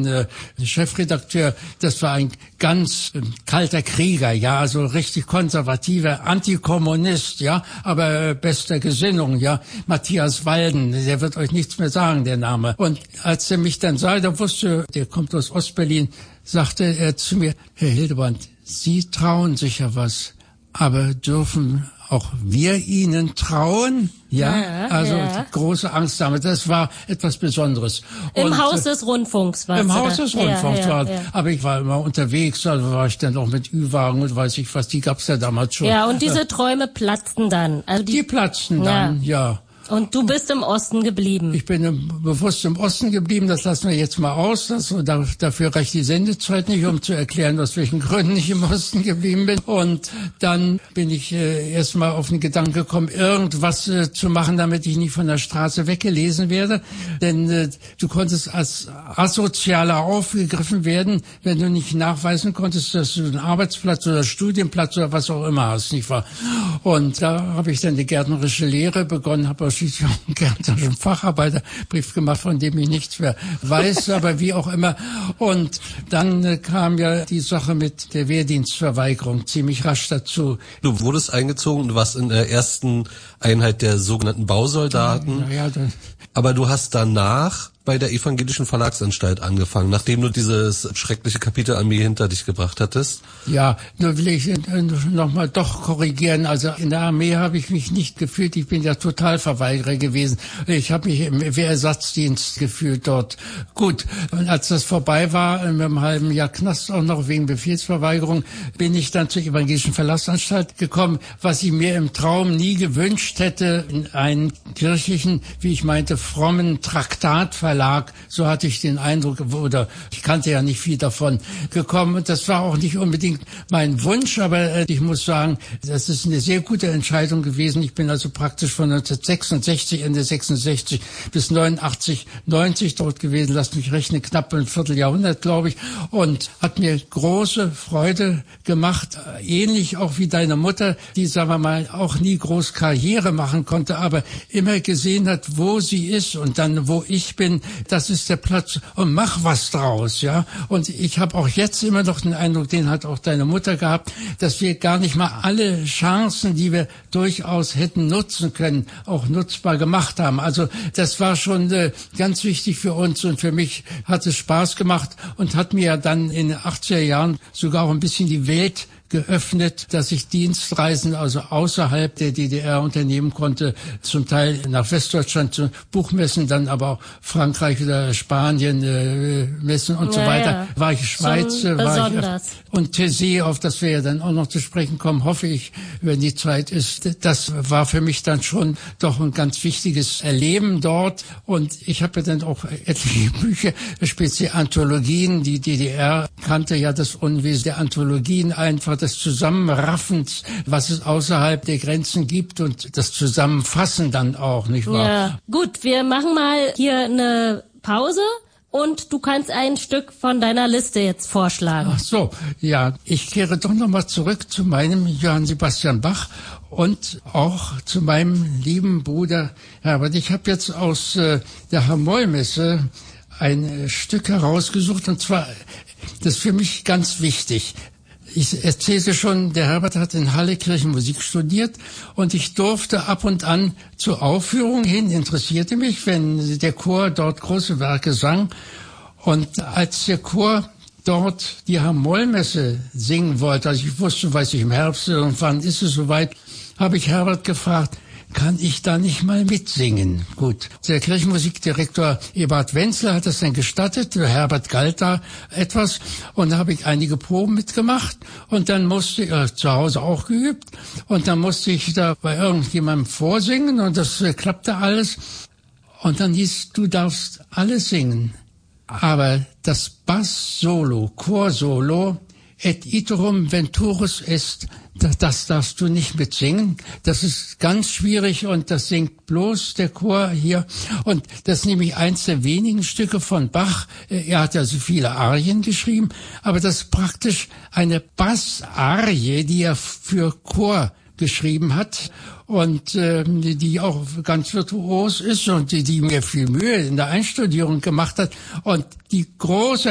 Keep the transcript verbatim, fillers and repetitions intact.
mein äh, Chefredakteur, das war ein ganz äh, kalter Krieger, ja, so richtig konservativer Antikommunist, ja, aber äh, bester Gesinnung, ja, Matthias Walden, der wird euch nichts mehr sagen, der Name. Und als er mich dann sah, der wusste, der kommt aus Ostberlin, sagte er zu mir, Herr Hildebrand, Sie trauen sich ja was, aber dürfen auch wir Ihnen trauen? Ja, ja also ja. große Angst damit. Das war etwas Besonderes. Im und, Haus des Rundfunks war es. Im Haus da? des Rundfunks ja, war ja, ja. Aber ich war immer unterwegs, also war ich dann auch mit Ü-Wagen und weiß ich was, die gab's ja damals schon. Ja, und diese Träume platzten dann. Also die, die platzten dann, ja. ja. Und du bist im Osten geblieben. Ich bin im, bewusst im Osten geblieben, das lassen wir jetzt mal aus. Das, da, dafür reicht die Sendezeit nicht, um zu erklären, aus welchen Gründen ich im Osten geblieben bin. Und dann bin ich äh, erstmal auf den Gedanken gekommen, irgendwas äh, zu machen, damit ich nicht von der Straße weggelesen werde. Denn äh, du konntest als Asozialer aufgegriffen werden, wenn du nicht nachweisen konntest, dass du einen Arbeitsplatz oder Studienplatz oder was auch immer hast, nicht wahr? Und da habe ich dann die gärtnerische Lehre begonnen, habe schließlich auch einen gärtnerischen Facharbeiterbrief gemacht, von dem ich nichts mehr weiß, aber wie auch immer. Und dann äh, kam ja die Sache mit der Wehrdienstverweigerung ziemlich rasch dazu. Du wurdest eingezogen, du warst in der ersten Einheit der sogenannten Bausoldaten. Ja, ja, dann aber du hast danach bei der Evangelischen Verlagsanstalt angefangen, nachdem du dieses schreckliche Kapitel an mir hinter dich gebracht hattest. Ja, nur will ich nochmal doch korrigieren. Also in der Armee habe ich mich nicht gefühlt. Ich bin ja Totalverweigerer gewesen. Ich habe mich im Wehrersatzdienst gefühlt dort. Gut, und als das vorbei war, mit einem halben Jahr Knast auch noch wegen Befehlsverweigerung, bin ich dann zur Evangelischen Verlagsanstalt gekommen, was ich mir im Traum nie gewünscht hätte, in einen kirchlichen, wie ich meinte, frommen Traktatverlag. So hatte ich den Eindruck, oder ich kannte ja nicht viel davon, gekommen. Und das war auch nicht unbedingt mein Wunsch, aber ich muss sagen, das ist eine sehr gute Entscheidung gewesen. Ich bin also praktisch von neunzehnhundertsechsundsechzig, Ende sechsundsechzig bis neunundachtzig, neunzig dort gewesen. Lasst mich rechnen, knapp ein Vierteljahrhundert, glaube ich. Und hat mir große Freude gemacht. Ähnlich auch wie deine Mutter, die, sagen wir mal, auch nie groß Karriere machen konnte, aber immer gesehen hat, wo sie ist und dann, wo ich bin. Das ist der Platz und mach was draus, ja. Und ich habe auch jetzt immer noch den Eindruck, den hat auch deine Mutter gehabt, dass wir gar nicht mal alle Chancen, die wir durchaus hätten nutzen können, auch nutzbar gemacht haben. Also das war schon äh, ganz wichtig für uns und für mich hat es Spaß gemacht und hat mir dann in den achtziger Jahren sogar auch ein bisschen die Welt geöffnet, dass ich Dienstreisen also außerhalb der D D R unternehmen konnte, zum Teil nach Westdeutschland zu Buchmessen, dann aber auch Frankreich oder Spanien äh, Messen und ja, so weiter. Ja. War ich Schweiz, Schon war besonders. ich und Thésée, auf das wir ja dann auch noch zu sprechen kommen, hoffe ich, wenn die Zeit ist. Das war für mich dann schon doch ein ganz wichtiges Erleben dort und ich habe ja dann auch etliche Bücher, speziell Anthologien. Die D D R kannte ja das Unwesen der Anthologien einfach, des Zusammenraffens, was es außerhalb der Grenzen gibt und das Zusammenfassen dann auch, nicht wahr? Ja, gut, wir machen mal hier eine Pause und du kannst ein Stück von deiner Liste jetzt vorschlagen. Ach so, ja, ich kehre doch nochmal zurück zu meinem Johann Sebastian Bach und auch zu meinem lieben Bruder Herbert. Ich habe jetzt aus äh, der Hamoll-Messe ein äh, Stück herausgesucht und zwar, das ist für mich ganz wichtig. Ich erzählte schon, der Herbert hat in Halle Kirchenmusik studiert und ich durfte ab und an zur Aufführung hin, interessierte mich, wenn der Chor dort große Werke sang. Und als der Chor dort die Hamoll-Messe singen wollte, also ich wusste, weiß ich, im Herbst irgendwann ist es soweit, habe ich Herbert gefragt, kann ich da nicht mal mitsingen? Gut. Der Kirchenmusikdirektor Eberhard Wenzel hat das dann gestattet. Der Herbert galt da etwas. Und da habe ich einige Proben mitgemacht. Und dann musste ich, äh, zu Hause auch geübt. Und dann musste ich da bei irgendjemandem vorsingen. Und das äh, klappte alles. Und dann hieß, du darfst alles singen. Aber das Bass-Solo, Chor-Solo, et iterum venturus est, das darfst du nicht mitsingen. Das ist ganz schwierig und das singt bloß der Chor hier. Und das ist nämlich eins der wenigen Stücke von Bach. Er hat ja so viele Arien geschrieben, aber das ist praktisch eine Bassarie, die er für Chor geschrieben hat und äh, die auch ganz virtuos ist und die, die mir viel Mühe in der Einstudierung gemacht hat. Und die große